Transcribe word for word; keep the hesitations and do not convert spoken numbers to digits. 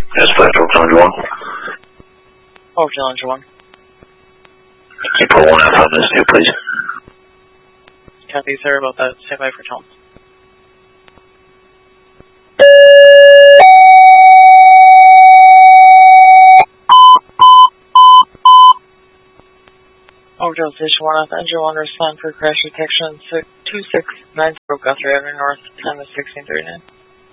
Dispatch over Challenger one. Over Challenger one. April one F on this two, please. Copy, sir, about that. Stand by for Tom. Overdale Station one F, Engine one, respond for crash detection two six nine zero Guthrie Avenue North, time is sixteen thirty-nine.